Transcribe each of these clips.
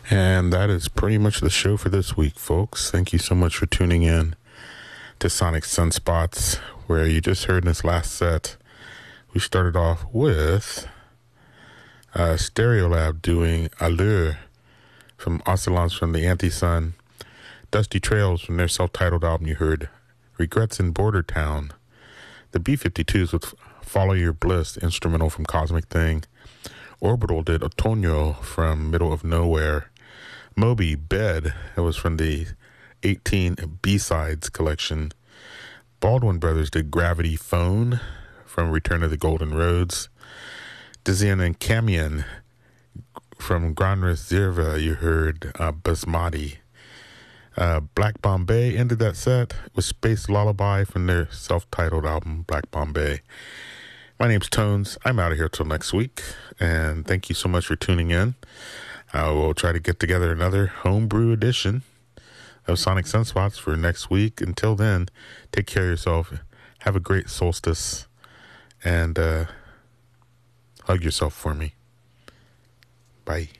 And that is pretty much the show for this week, folks. Thank you so much for tuning in to Sonic Sunspots, where you just heard in this last set, we started off with Stereolab doing Allure from Oscillons from the Anti-Sun, Dusty Trails from their self-titled album you heard, Regrets in Border Town, the B-52s with Follow Your Bliss, instrumental from Cosmic Thing, Orbital did Otoño from Middle of Nowhere, Moby Bed, it was from the 18 B-Sides collection, Baldwin Brothers did Gravity Phone from Return of the Golden Roads, Dizian and Camion from Gran Reserva, you heard Basmati. Black Bombay ended that set with Space Lullaby from their self-titled album, Black Bombay. My name's Tones. I'm out of here till next week, and thank you so much for tuning in. We'll try to get together another homebrew edition of Sonic Sunspots for next week. Until then, take care of yourself. Have a great solstice, and hug yourself for me. Bye.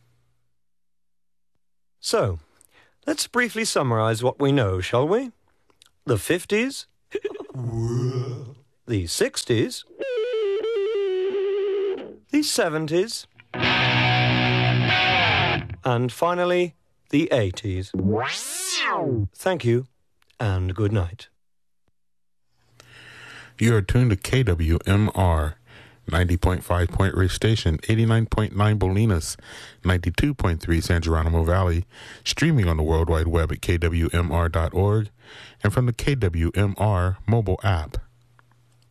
So, let's briefly summarize what we know, shall we? The 50s, the 60s, the 70s, and finally, the 80s. Thank you, and good night. You are tuned to KWMR, 90.5 Point Reyes Station, 89.9 Bolinas, 92.3 San Geronimo Valley, streaming on the World Wide Web at kwmr.org, and from the KWMR mobile app.